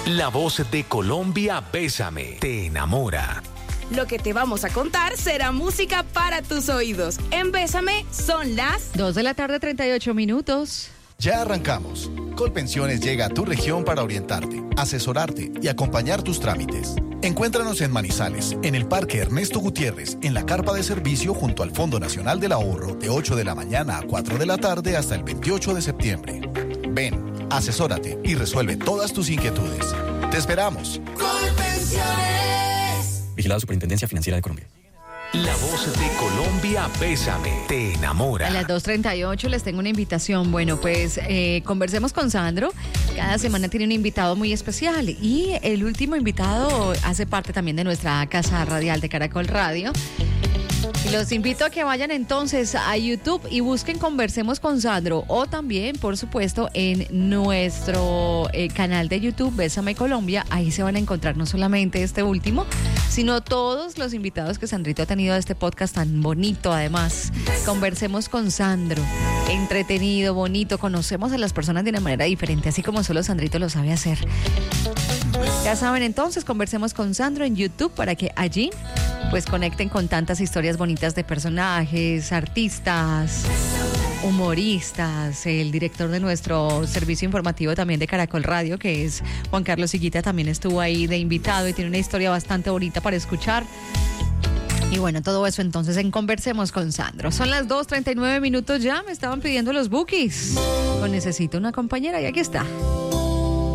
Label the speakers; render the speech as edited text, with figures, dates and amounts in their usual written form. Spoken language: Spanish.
Speaker 1: La voz de Colombia, Bésame, te enamora.
Speaker 2: Lo que te vamos a contar será música para tus oídos. En Bésame son las
Speaker 3: 2:38 p.m.
Speaker 4: Ya arrancamos. Colpensiones llega a tu región para orientarte, asesorarte y acompañar tus trámites. Encuéntranos en Manizales, en el Parque Ernesto Gutiérrez, en la carpa de servicio junto al Fondo Nacional del Ahorro, de 8 de la mañana a 4 de la tarde hasta el 28 de septiembre. Ven, asesórate y resuelve todas tus inquietudes. ¡Te esperamos!
Speaker 5: Colpensiones.
Speaker 6: Vigilado Superintendencia Financiera de Colombia.
Speaker 1: La voz de Colombia, Bésame, te enamora.
Speaker 3: A las 2:38 les tengo una invitación. Bueno, pues conversemos con Sandro. Cada semana tiene un invitado muy especial y el último invitado hace parte también de nuestra casa radial de Caracol Radio. Y los invito a que vayan entonces a YouTube y busquen Conversemos con Sandro, o también, por supuesto, en nuestro canal de YouTube, Bésame Colombia. Ahí se van a encontrar no solamente este último, sino todos los invitados que Sandrito ha tenido a este podcast tan bonito. Además, Conversemos con Sandro, entretenido, bonito, conocemos a las personas de una manera diferente, así como solo Sandrito lo sabe hacer. Ya saben, entonces, Conversemos con Sandro en YouTube para que allí pues conecten con tantas historias bonitas de personajes, artistas, humoristas. El director de nuestro servicio informativo también de Caracol Radio, que es Juan Carlos Higuita, también estuvo ahí de invitado y tiene una historia bastante bonita para escuchar. Y bueno, todo eso entonces en Conversemos con Sandro. Son las 2:39 p.m. ya, me estaban pidiendo los bookies. Necesito una compañera y aquí está.